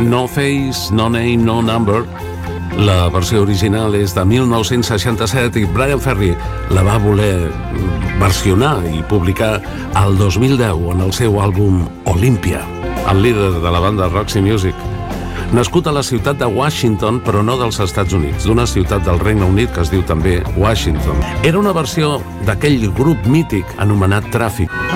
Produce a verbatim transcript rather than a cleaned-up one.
No Face, No Name, No Number. La versió original és de mil nou-cents seixanta-set i Bryan Ferry la va voler versionar i publicar el dos mil deu en el seu àlbum Olympia. El líder de la banda Roxy Music, nascut a la ciutat de Washington, però no dels Estats Units, d'una ciutat del Regne Unit que es diu també Washington. Era una versió d'aquell grup mític anomenat Traffic.